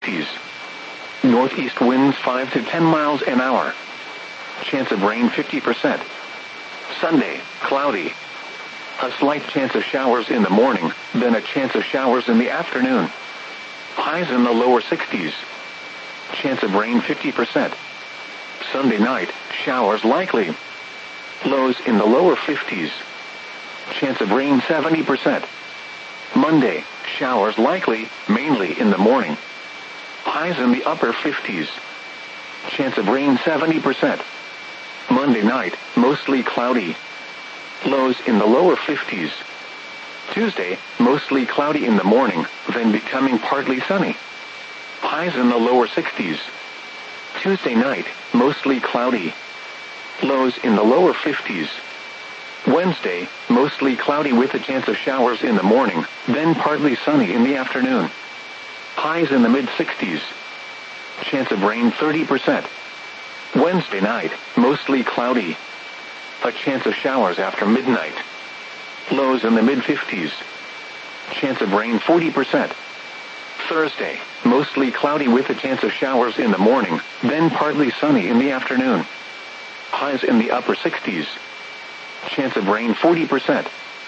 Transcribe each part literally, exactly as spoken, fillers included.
Northeast winds five to ten miles an hour. Chance of rain fifty percent. Sunday, cloudy. A slight chance of showers in the morning, then a chance of showers in the afternoon. Highs in the lower sixties. Chance of rain fifty percent. Sunday night, showers likely. Lows in the lower fifties. Chance of rain seventy percent. Monday, showers likely, mainly in the morning. Highs in the upper fifties. Chance of rain seventy percent. Monday night, mostly cloudy. Lows in the lower fifties. Tuesday, mostly cloudy in the morning, then becoming partly sunny. Highs in the lower sixties. Tuesday night, mostly cloudy. Lows in the lower fifties. Wednesday, mostly cloudy with a chance of showers in the morning, then partly sunny in the afternoon. Highs in the mid-sixties. Chance of rain thirty percent. Wednesday night, mostly cloudy. A chance of showers after midnight. Lows in the mid-fifties. Chance of rain forty percent. Thursday, mostly cloudy with a chance of showers in the morning, then partly sunny in the afternoon. Highs in the upper sixties. Chance of rain forty percent.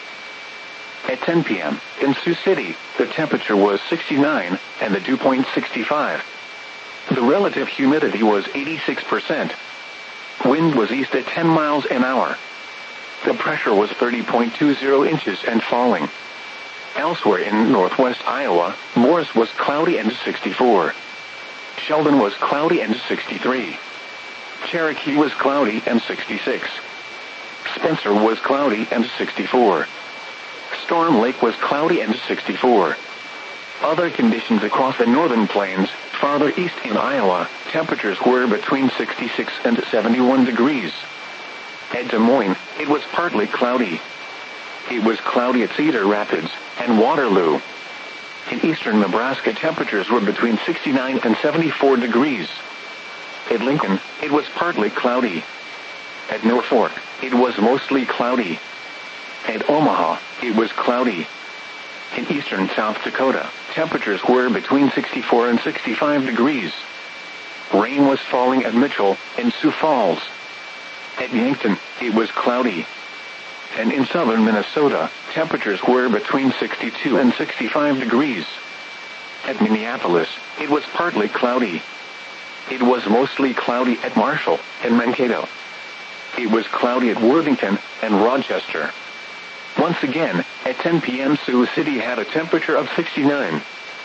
At ten p.m., in Sioux City, the temperature was sixty-nine, and the dew point sixty-five. The relative humidity was eighty-six percent. Wind was east at ten miles an hour. The pressure was thirty point two zero inches and falling. Elsewhere in northwest Iowa, Morris was cloudy and sixty-four. Sheldon was cloudy and sixty-three. Cherokee was cloudy and sixty-six. Spencer was cloudy and sixty-four. Storm Lake was cloudy and sixty-four. Other conditions across the northern plains, farther east in Iowa, temperatures were between sixty-six and seventy-one degrees. At Des Moines, it was partly cloudy. It was cloudy at Cedar Rapids and Waterloo. In eastern Nebraska, temperatures were between sixty-nine and seventy-four degrees. At Lincoln, it was partly cloudy. At Norfolk, it was mostly cloudy. At Omaha, it was cloudy. In eastern South Dakota, temperatures were between sixty-four and sixty-five degrees. Rain was falling at Mitchell and Sioux Falls. At Yankton, it was cloudy. And in southern Minnesota, temperatures were between sixty-two and sixty-five degrees. At Minneapolis, it was partly cloudy. It was mostly cloudy at Marshall and Mankato. It was cloudy at Worthington and Rochester. Once again, at ten p.m. Sioux City had a temperature of sixty-nine.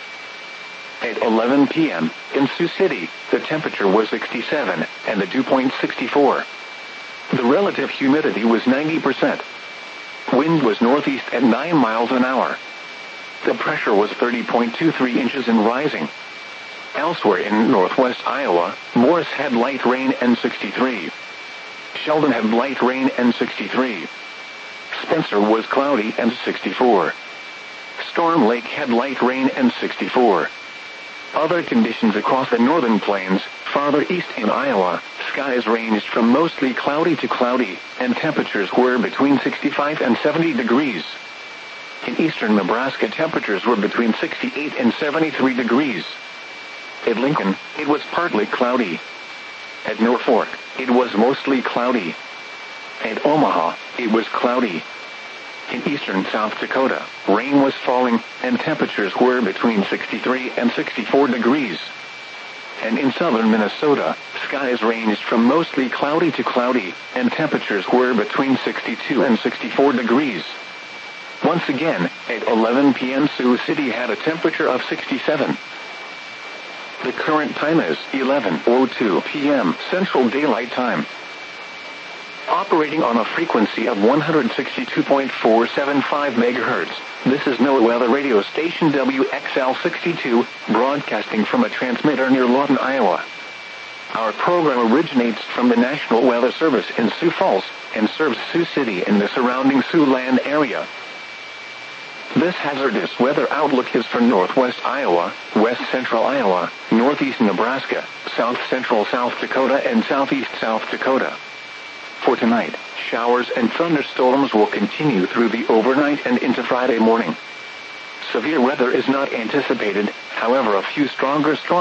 At eleven p.m., in Sioux City, the temperature was sixty-seven, and the dew point sixty-four. The relative humidity was ninety percent. Wind was northeast at nine miles an hour. The pressure was thirty point two three inches and rising. Elsewhere in northwest Iowa, Morris had light rain and sixty-three. Sheldon had light rain and sixty-three. Spencer was cloudy and sixty-four. Storm Lake had light rain and sixty-four. Other conditions across the northern plains, farther east in Iowa, skies ranged from mostly cloudy to cloudy, and temperatures were between sixty-five and seventy degrees. In eastern Nebraska, temperatures were between sixty-eight and seventy-three degrees. At Lincoln, it was partly cloudy. At Norfolk, it was mostly cloudy. At Omaha, it was cloudy. In eastern South Dakota, rain was falling, and temperatures were between sixty-three and sixty-four degrees. And in southern Minnesota, skies ranged from mostly cloudy to cloudy, and temperatures were between sixty-two and sixty-four degrees. Once again, at eleven p.m. Sioux City had a temperature of sixty-seven. The current time is eleven oh two p.m. Central Daylight Time. Operating on a frequency of one hundred sixty-two point four seven five megahertz, this is NOAA Weather Radio Station W X L sixty-two, broadcasting from a transmitter near Lawton, Iowa. Our program originates from the National Weather Service in Sioux Falls and serves Sioux City and the surrounding Siouxland area. This hazardous weather outlook is for northwest Iowa, west central Iowa, northeast Nebraska, south central South Dakota, and southeast South Dakota. For tonight, showers and thunderstorms will continue through the overnight and into Friday morning. Severe weather is not anticipated, however a few stronger storms